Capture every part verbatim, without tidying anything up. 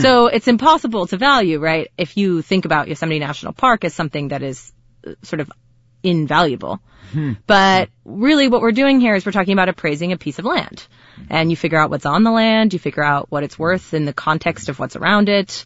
So it's impossible to value, right, if you think about Yosemite National Park as something that is sort of invaluable. Hmm. But really what we're doing here is we're talking about appraising a piece of land. And you figure out what's on the land, you figure out what it's worth in the context of what's around it.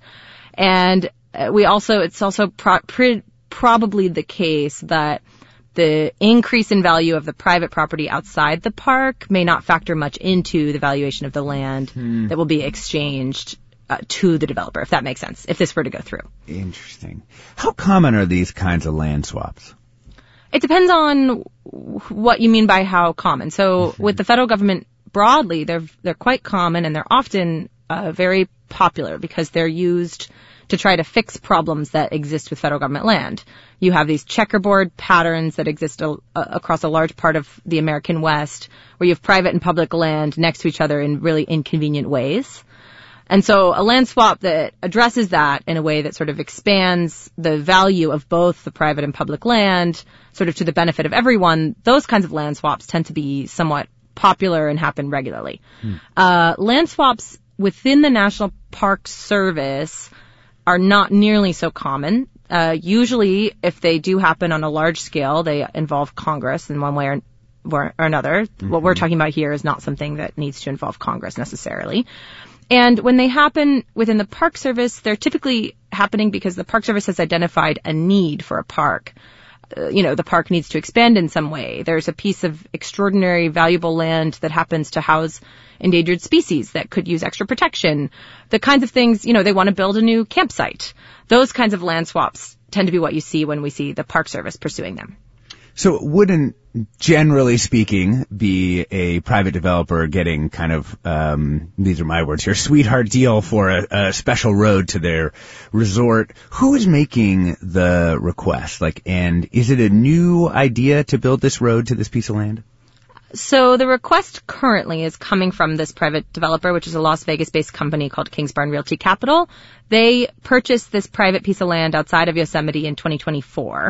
And we also, it's also pro- pre- probably the case that the increase in value of the private property outside the park may not factor much into the valuation of the land hmm. that will be exchanged uh, to the developer, if that makes sense, if this were to go through. Interesting. How common are these kinds of land swaps? It depends on what you mean by how common. So mm-hmm. with the federal government broadly, they're they're quite common, and they're often uh, very popular because they're used to try to fix problems that exist with federal government land. You have these checkerboard patterns that exist a, a, across a large part of the American West, where you have private and public land next to each other in really inconvenient ways. And so a land swap that addresses that in a way that sort of expands the value of both the private and public land, sort of to the benefit of everyone, those kinds of land swaps tend to be somewhat popular and happen regularly. Hmm. Uh, land swaps within the National Park Service are not nearly so common. Uh, usually, if they do happen on a large scale, they involve Congress in one way or, or another. Mm-hmm. What we're talking about here is not something that needs to involve Congress necessarily. And when they happen within the Park Service, they're typically happening because the Park Service has identified a need for a park. Uh, you know, the park needs to expand in some way. There's a piece of extraordinary valuable land that happens to house endangered species that could use extra protection. The kinds of things, you know, they want to build a new campsite. Those kinds of land swaps tend to be what you see when we see the Park Service pursuing them. So it wouldn't, generally speaking, be a private developer getting kind of, um, these are my words here, sweetheart deal for a, a special road to their resort. Who is making the request? Like, and is it a new idea to build this road to this piece of land? So the request currently is coming from this private developer, which is a Las Vegas-based company called Kingsbarn Realty Capital. They purchased this private piece of land outside of Yosemite in twenty twenty-four.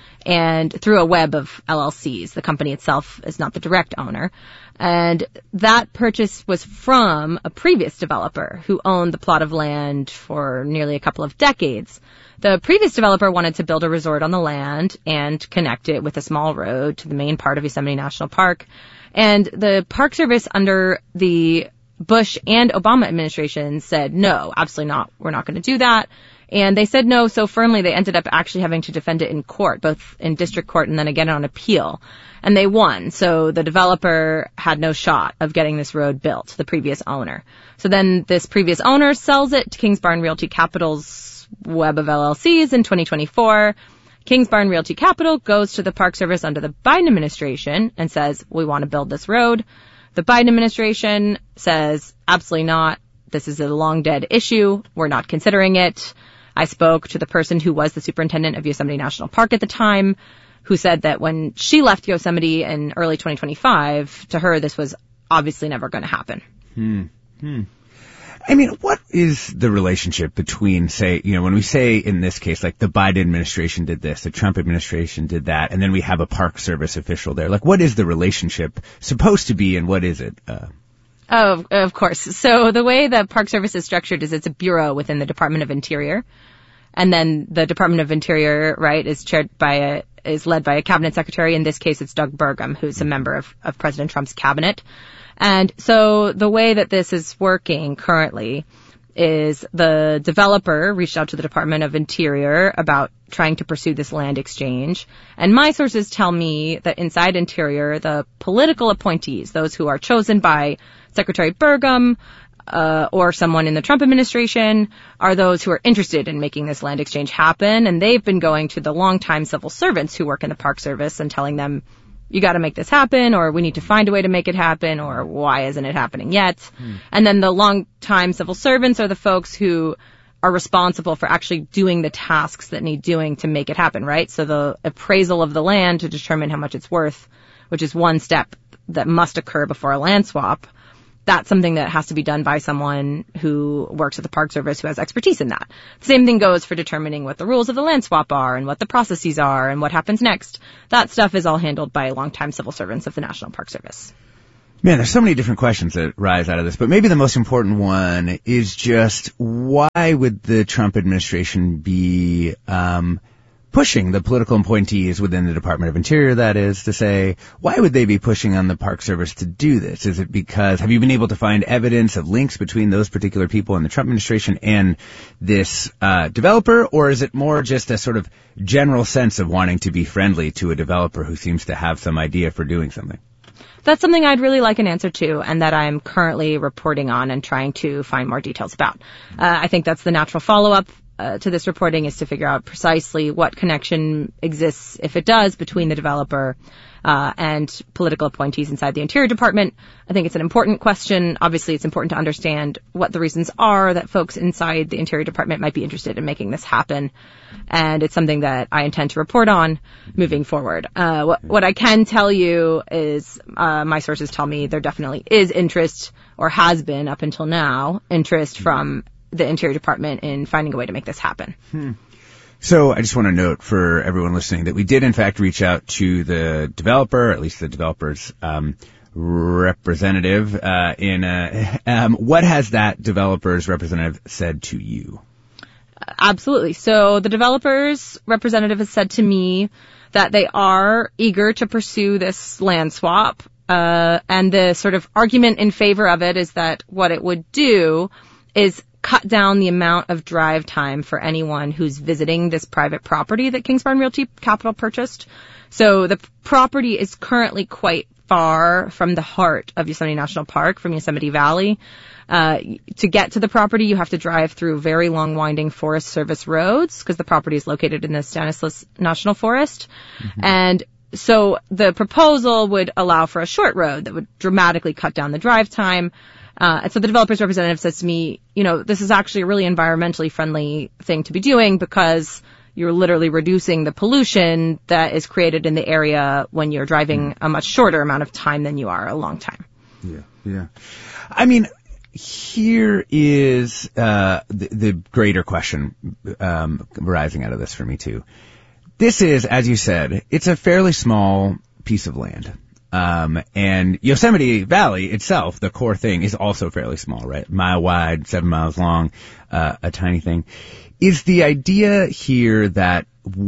And through a web of L L Cs. The company itself is not the direct owner. And that purchase was from a previous developer who owned the plot of land for nearly a couple of decades. The previous developer wanted to build a resort on the land and connect it with a small road to the main part of Yosemite National Park. And the Park Service under the Bush and Obama administration said, no, absolutely not. We're not going to do that. And they said no so firmly they ended up actually having to defend it in court, both in district court and then again on appeal. And they won. So the developer had no shot of getting this road built, the previous owner. So then this previous owner sells it to Kingsbarn Realty Capital's web of L L Cs in twenty twenty-four. Kingsbarn Realty Capital goes to the Park Service under the Biden administration and says, we want to build this road. The Biden administration says, absolutely not. This is a long dead issue. We're not considering it. I spoke to the person who was the superintendent of Yosemite National Park at the time, who said that when she left Yosemite in early twenty twenty-five, to her, this was obviously never going to happen. Hmm. Hmm. I mean, what is the relationship between, say, you know, when we say in this case, like the Biden administration did this, the Trump administration did that, and then we have a Park Service official there. Like, what is the relationship supposed to be, and what is it? Uh, Oh, of course. So the way the Park Service is structured is it's a bureau within the Department of Interior. And then the Department of Interior, right, is chaired by a, is led by a cabinet secretary. In this case, it's Doug Burgum, who's a member of, of President Trump's cabinet. And so the way that this is working currently is the developer reached out to the Department of Interior about trying to pursue this land exchange. And my sources tell me that inside Interior, the political appointees, those who are chosen by Secretary Burgum, uh, or someone in the Trump administration, are those who are interested in making this land exchange happen. And they've been going to the longtime civil servants who work in the Park Service and telling them, you got to make this happen, or we need to find a way to make it happen, or why isn't it happening yet? Hmm. And then the longtime civil servants are the folks who are responsible for actually doing the tasks that need doing to make it happen, right? So the appraisal of the land to determine how much it's worth, which is one step that must occur before a land swap. That's something that has to be done by someone who works at the Park Service who has expertise in that. The same thing goes for determining what the rules of the land swap are and what the processes are and what happens next. That stuff is all handled by longtime civil servants of the National Park Service. Man, there's so many different questions that rise out of this, but maybe the most important one is just why would the Trump administration be um pushing the political appointees within the Department of Interior, that is, to say, why would they be pushing on the Park Service to do this? Is it because, have you been able to find evidence of links between those particular people in the Trump administration and this uh developer, or is it more just a sort of general sense of wanting to be friendly to a developer who seems to have some idea for doing something? That's something I'd really like an answer to, and that I'm currently reporting on and trying to find more details about. Uh, I think that's the natural follow-up uh, to this reporting, is to figure out precisely what connection exists, if it does, between the developer uh, and political appointees inside the Interior Department. I think it's an important question. Obviously, it's important to understand what the reasons are that folks inside the Interior Department might be interested in making this happen. And it's something that I intend to report on moving forward. Uh, what, what I can tell you is uh, my sources tell me there definitely is interest, or has been up until now, interest from the Interior Department in finding a way to make this happen. Hmm. So I just want to note for everyone listening that we did, in fact, reach out to the developer, at least the developer's um, representative. Uh, in a, um, what has that developer's representative said to you? Absolutely. So the developer's representative has said to me that they are eager to pursue this land swap. Uh, and the sort of argument in favor of it is that what it would do is cut down the amount of drive time for anyone who's visiting this private property that Kingsbarn Realty Capital purchased. So the property is currently quite far from the heart of Yosemite National Park, from Yosemite Valley. Uh, to get to the property, you have to drive through very long, winding Forest Service roads, because the property is located in the Stanislaus National Forest. Mm-hmm. And so the proposal would allow for a short road that would dramatically cut down the drive time. Uh, and so the developer's representative says to me, you know, this is actually a really environmentally friendly thing to be doing, because you're literally reducing the pollution that is created in the area when you're driving a much shorter amount of time than you are a long time. Yeah, yeah. I mean, here is uh the, the greater question um arising out of this for me, too. This is, as you said, it's a fairly small piece of land. Um, and Yosemite Valley itself, the core thing, is also fairly small, right? Mile wide, seven miles long, uh, a tiny thing. Is the idea here that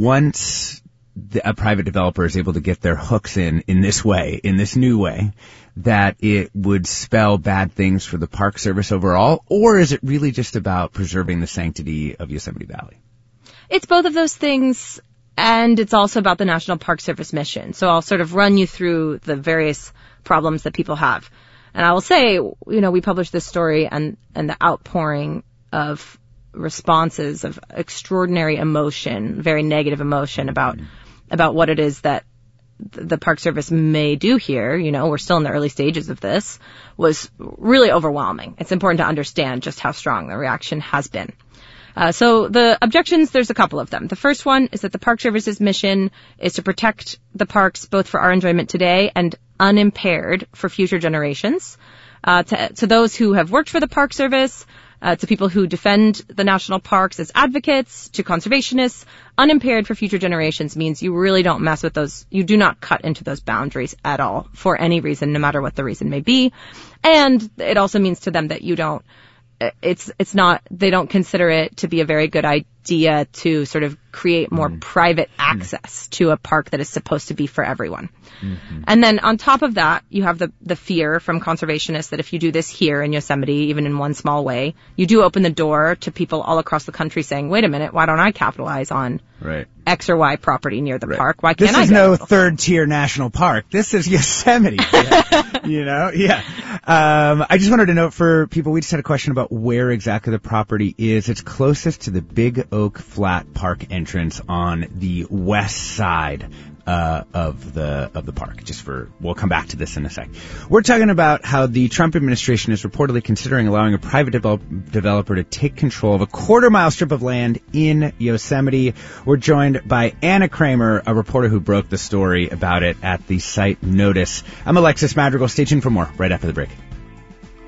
once the, a private developer is able to get their hooks in, in this way, in this new way, that it would spell bad things for the Park Service overall? Or is it really just about preserving the sanctity of Yosemite Valley? It's both of those things. And it's also about the National Park Service mission. So I'll sort of run you through the various problems that people have. And I will say, you know, we published this story, and, and the outpouring of responses of extraordinary emotion, very negative emotion about, about what it is that the Park Service may do here. You know, we're still in the early stages of this, was really overwhelming. It's important to understand just how strong the reaction has been. Uh, so the objections, there's a couple of them. The first one is that the Park Service's mission is to protect the parks both for our enjoyment today and unimpaired for future generations. Uh, to, to those who have worked for the Park Service, uh, to people who defend the national parks as advocates, to conservationists, unimpaired for future generations means you really don't mess with those, you do not cut into those boundaries at all for any reason, no matter what the reason may be. And it also means to them that you don't, It's it's not, they don't consider it to be a very good idea to sort of create more mm-hmm. private access mm-hmm. to a park that is supposed to be for everyone. Mm-hmm. And then on top of that, you have the, the fear from conservationists that if you do this here in Yosemite, even in one small way, you do open the door to people all across the country saying, wait a minute, why don't I capitalize on right. X or Y property near the right. park? Why can't this I? This is no third tier national park. This is Yosemite. Yeah. You know? Yeah. Um, I just wanted to note for people, we just had a question about where exactly the property is. It's closest to the Big Oak Flat Park entrance on the west side uh of the of the park. Just for, we'll come back to this in a sec. We're talking about how the Trump administration is reportedly considering allowing a private develop, developer to take control of a quarter mile strip of land in Yosemite. We're joined by Anna Kramer, a reporter who broke the story about it at the site Notice. I'm Alexis Madrigal. Stay tuned for more right after the break.